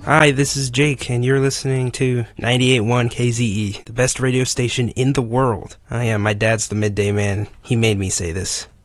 Hi, this is Jake, and you're listening to 98.1 KZE, the best radio station in the world. My dad's the midday man. He made me say this.